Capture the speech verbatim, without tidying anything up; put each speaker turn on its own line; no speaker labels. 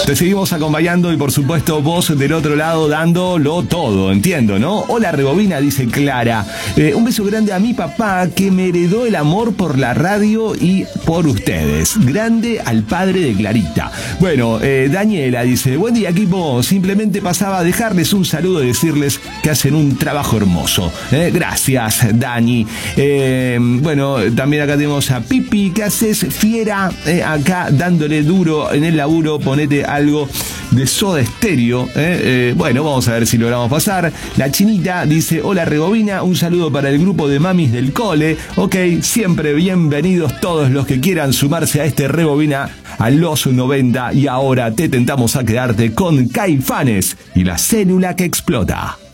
Te seguimos acompañando y por supuesto vos del otro lado dándolo todo, entiendo, ¿no? Hola Rebobina, dice Clara. Eh, un beso grande a mi papá que me heredó el amor por la radio y por ustedes. Grande al padre de Clarita. Bueno, eh, Daniela dice, buen día equipo, simplemente pasaba a dejarles un saludo y decirles que hacen un trabajo hermoso. Eh, gracias, Dani. Eh, bueno, también acá tenemos a Pipi, ¿qué haces, fiera? Eh, acá dándole duro en el laburo, ponete algo de Soda Stereo. Eh, eh, bueno, vamos a ver si logramos pasar. La Chinita dice, hola Rebobina, un saludo para el grupo de mamis del cole. Ok, siempre bienvenidos todos los que quieran sumarse a este Rebobina a los noventa y ahora te tentamos a quedarte con Caifanes y la célula que explota.